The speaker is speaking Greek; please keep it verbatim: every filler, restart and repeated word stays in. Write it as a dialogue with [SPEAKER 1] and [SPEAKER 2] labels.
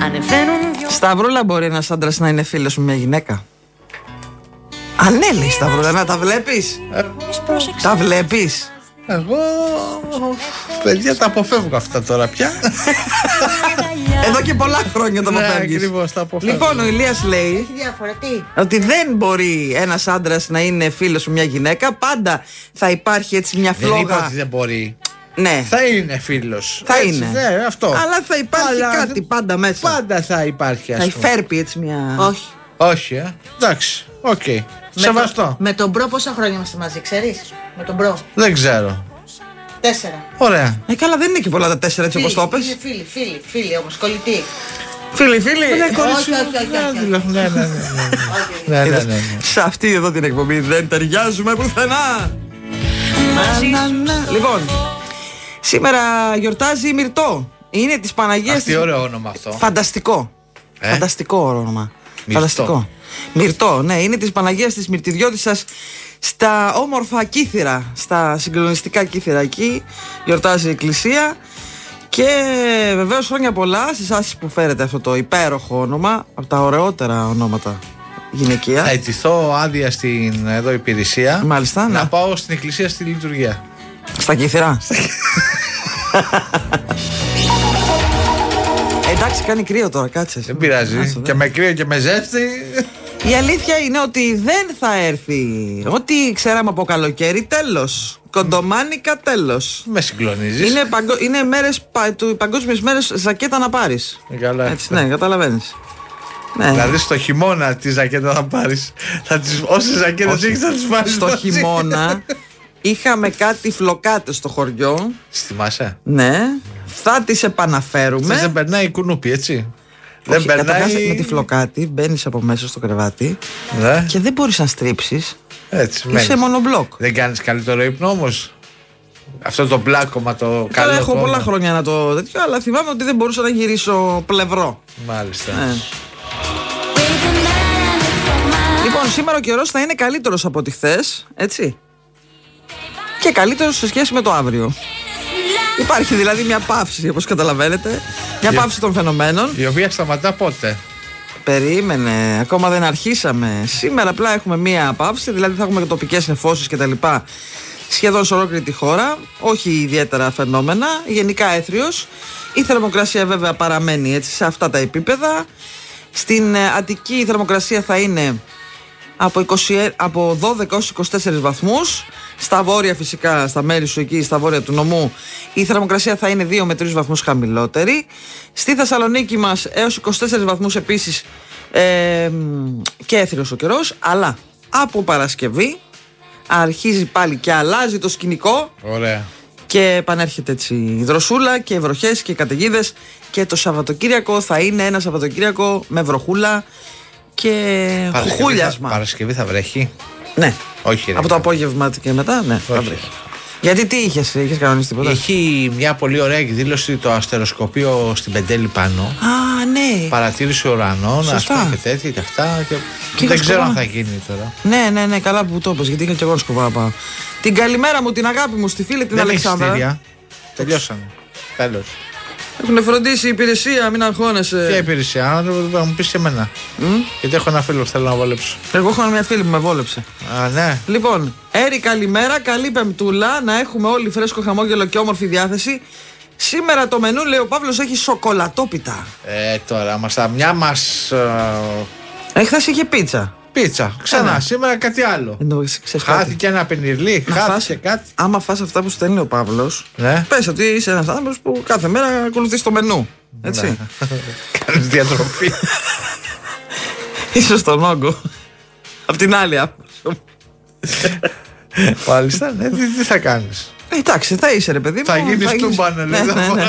[SPEAKER 1] Σταυρούλα, μπορεί ένας άντρας να είναι φίλος με μια γυναίκα? Α, ναι, λέει Σταυρούλα, να τα βλέπεις.
[SPEAKER 2] Ε,
[SPEAKER 1] τα βλέπεις.
[SPEAKER 2] Εγώ, παιδιά, τα αποφεύγω αυτά τώρα πια.
[SPEAKER 1] Εδώ και πολλά χρόνια το αποφεύγεις.
[SPEAKER 2] Ναι, ακριβώς, τα αποφεύγω.
[SPEAKER 1] Λοιπόν, ο Ηλίας λέει ότι δεν μπορεί ένας άντρας να είναι φίλος με μια γυναίκα. Πάντα θα υπάρχει έτσι μια φλόγα.
[SPEAKER 2] Δεν είπα ότι δεν μπορεί.
[SPEAKER 1] Ναι.
[SPEAKER 2] Θα είναι φίλος.
[SPEAKER 1] Θα
[SPEAKER 2] έτσι,
[SPEAKER 1] είναι.
[SPEAKER 2] Ναι, αυτό.
[SPEAKER 1] Αλλά θα υπάρχει
[SPEAKER 2] Αλλά
[SPEAKER 1] κάτι πάντα μέσα.
[SPEAKER 2] Πάντα θα υπάρχει, ας
[SPEAKER 1] θα
[SPEAKER 2] πούμε.
[SPEAKER 1] υφέρπει έτσι μια.
[SPEAKER 3] Όχι.
[SPEAKER 2] Όχι, ε. Εντάξει. Οκ. Okay. Σεβαστό.
[SPEAKER 3] Το, με τον μπρο πόσα χρόνια είμαστε μαζί, ξέρεις? Με τον μπρο.
[SPEAKER 2] Δεν ξέρω.
[SPEAKER 3] Τέσσερα.
[SPEAKER 2] Ωραία.
[SPEAKER 1] Ε, καλά, δεν είναι και πολλά τα τέσσερα έτσι όπως το πες.
[SPEAKER 3] Είναι φίλοι, φίλοι, φίλοι όμως, κολλητοί.
[SPEAKER 1] Φίλοι, φίλοι.
[SPEAKER 3] Όχι, όχι, όχι.
[SPEAKER 2] Ναι, ναι, ναι, ναι, ναι.
[SPEAKER 1] Σε αυτή εδώ την εκπομπή δεν ταιριάζουμε πουθενά. Λοιπόν, σήμερα γιορτάζει η Μυρτώ. Είναι της Παναγίας.
[SPEAKER 2] Αυτή ωραίο όνομα αυτό.
[SPEAKER 1] Φανταστικό.
[SPEAKER 2] Ε?
[SPEAKER 1] Φανταστικό όνομα.
[SPEAKER 2] Μυρτώ.
[SPEAKER 1] Φανταστικό. Μυρτώ, ναι, είναι της Παναγίας της Μυρτιδιώτισσας στα όμορφα Κύθυρα, στα συγκλονιστικά Κύθυρα εκεί. Γιορτάζει η Εκκλησία. Και βεβαίως χρόνια πολλά σε εσάς που φέρετε αυτό το υπέροχο όνομα, από τα ωραιότερα ονόματα γυναικεία.
[SPEAKER 2] Θα αιτηθώ άδεια στην εδώ υπηρεσία.
[SPEAKER 1] Μάλιστα,
[SPEAKER 2] να
[SPEAKER 1] ναι.
[SPEAKER 2] πάω στην εκκλησία στη λειτουργία.
[SPEAKER 1] Στα Κύθυρα. Εντάξει, κάνει κρύο τώρα, κάτσε.
[SPEAKER 2] Δεν πειράζει.
[SPEAKER 1] Άσο,
[SPEAKER 2] και με κρύο και με ζέστη.
[SPEAKER 1] Η αλήθεια είναι ότι δεν θα έρθει ό,τι ξέραμε από καλοκαίρι, τέλος. Κοντομάνικα, τέλος.
[SPEAKER 2] Με συγκλονίζεις.
[SPEAKER 1] Είναι, παγκο... είναι μέρες, πα... του παγκόσμιες μέρες ζακέτα να πάρεις.
[SPEAKER 2] Καλά.
[SPEAKER 1] Έτσι, ναι, καταλαβαίνεις. Ναι.
[SPEAKER 2] Δηλαδή στο χειμώνα τη ζακέτα θα πάρεις. Θα τις... Όσες ζακέτες έχεις θα τις πάρεις.
[SPEAKER 1] Στο χειμώνα είχαμε κάτι φλοκάτες στο χωριό.
[SPEAKER 2] Θυμάσαι?
[SPEAKER 1] Ναι. Θα τις επαναφέρουμε.
[SPEAKER 2] Αυτές δεν περνάει η κουνούπι, έτσι.
[SPEAKER 1] Όχι,
[SPEAKER 2] δεν περνάει.
[SPEAKER 1] καταρχάς, με τη φλοκάτη μπαίνεις από μέσα στο κρεβάτι,
[SPEAKER 2] Ναι.
[SPEAKER 1] και δεν μπορείς να στρίψεις.
[SPEAKER 2] Έτσι.
[SPEAKER 1] Είσαι
[SPEAKER 2] μένεις.
[SPEAKER 1] μονομπλοκ.
[SPEAKER 2] Δεν κάνεις καλύτερο ύπνο όμως? Αυτό το μπλάκωμα το καλό.
[SPEAKER 1] Τώρα έχω
[SPEAKER 2] το
[SPEAKER 1] πολλά
[SPEAKER 2] όνομα.
[SPEAKER 1] χρόνια να το τέτοιο, αλλά θυμάμαι ότι δεν μπορούσα να γυρίσω πλευρό.
[SPEAKER 2] Μάλιστα.
[SPEAKER 1] Ναι. Λοιπόν, σήμερα ο καιρός θα είναι καλύτερος από ό,τι χθες, έτσι. Και καλύτερος σε σχέση με το αύριο. Υπάρχει δηλαδή μια παύση, όπως καταλαβαίνετε. Μια παύση των φαινομένων.
[SPEAKER 2] Η οποία σταματά πότε?
[SPEAKER 1] Περίμενε, ακόμα δεν αρχίσαμε. Σήμερα απλά έχουμε μία παύση, δηλαδή θα έχουμε τοπικές νεφώσεις και τα λοιπά σχεδόν σε ολόκληρη τη χώρα. Όχι ιδιαίτερα φαινόμενα, γενικά έθριος. Η θερμοκρασία βέβαια παραμένει έτσι σε αυτά τα επίπεδα. Στην Αττική η θερμοκρασία θα είναι από, είκοσι, από δώδεκα έως είκοσι τέσσερις βαθμούς. Στα βόρεια φυσικά, στα μέρη σου εκεί, στα βόρεια του νομού, η θερμοκρασία θα είναι δύο με τρεις βαθμούς χαμηλότερη. Στη Θεσσαλονίκη μας έως είκοσι τέσσερις βαθμούς επίσης ε, και έθριος ο καιρός. Αλλά από Παρασκευή αρχίζει πάλι και αλλάζει το σκηνικό.
[SPEAKER 2] Ωραία.
[SPEAKER 1] Και επανέρχεται έτσι η δροσούλα και βροχές και καταιγίδες. Και το Σαββατοκύριακο θα είναι ένα Σαββατοκύριακο με βροχούλα και χουχούλιασμα.
[SPEAKER 2] Θα, Παρασκευή θα βρέχει?
[SPEAKER 1] Ναι.
[SPEAKER 2] Όχι, ρε,
[SPEAKER 1] από το απόγευμα και μετά, ναι, θα
[SPEAKER 2] όχι.
[SPEAKER 1] βρέχει. Γιατί τι είχες, είχες κανονίσει τίποτα?
[SPEAKER 2] Έχει μια πολύ ωραία εκδήλωση το αστεροσκοπείο στην Πεντέλη πάνω.
[SPEAKER 1] Α, ναι.
[SPEAKER 2] Παρατήρηση ουρανών, ας
[SPEAKER 1] Σωστά.
[SPEAKER 2] πούμε, και τέτοια και αυτά. Και
[SPEAKER 1] Και
[SPEAKER 2] δεν
[SPEAKER 1] είχα
[SPEAKER 2] ξέρω
[SPEAKER 1] σκοπά.
[SPEAKER 2] αν θα γίνει τώρα.
[SPEAKER 1] Ναι, ναι, ναι, καλά που το είπες, γιατί είχα και εγώ σκοπά να πάω. Την καλημέρα μου, την αγάπη μου στη φίλη την
[SPEAKER 2] Δεν έχει
[SPEAKER 1] Αλεξάνδρα.
[SPEAKER 2] εισιτήρια. Τελειώσαμε. Τέλος.
[SPEAKER 1] Έχουν φροντίσει η υπηρεσία, μην αγχώνεσαι.
[SPEAKER 2] Ποια υπηρεσία, να μου πεις και εμένα.
[SPEAKER 1] Μ?
[SPEAKER 2] Γιατί έχω ένα φίλο που θέλω να βολέψω.
[SPEAKER 1] Εγώ έχω μια φίλη που με βόλεψε.
[SPEAKER 2] Α, ναι.
[SPEAKER 1] Λοιπόν, Έρη, καλημέρα, καλή Πεμπτούλα. Να έχουμε όλοι φρέσκο χαμόγελο και όμορφη διάθεση. Σήμερα το μενού, λέει ο Παύλος, έχει σοκολατόπιτα.
[SPEAKER 2] Ε, τώρα, μας τα μια μας ε,
[SPEAKER 1] Έχθας είχε πίτσα.
[SPEAKER 2] πίτσα. Ξανά,
[SPEAKER 1] Ένα.
[SPEAKER 2] σήμερα κάτι άλλο.
[SPEAKER 1] Εννοείς, ξέρεις κάτι.
[SPEAKER 2] Χάθηκε ένα πενιρλί,
[SPEAKER 1] Να
[SPEAKER 2] χάθηκε
[SPEAKER 1] φας-
[SPEAKER 2] κάτι.
[SPEAKER 1] Άμα φας αυτά που στέλνει ο Παύλος,
[SPEAKER 2] Ναι.
[SPEAKER 1] πες ότι είσαι ένας άνθρωπος που κάθε μέρα ακολουθείς το μενού. Έτσι.
[SPEAKER 2] Ναι. Κάνεις διατροφή.
[SPEAKER 1] Είσαι στον όγκο. Απ' την άλλη άποψη.
[SPEAKER 2] Μάλιστα, ναι, τι, τι θα κάνεις?
[SPEAKER 1] Ε, εντάξει, θα είσαι ρε παιδί μου.
[SPEAKER 2] Θα γίνεις
[SPEAKER 1] γίνεις-
[SPEAKER 2] τούμπανε,
[SPEAKER 1] Ναι,
[SPEAKER 2] λέει.
[SPEAKER 1] ναι, ναι.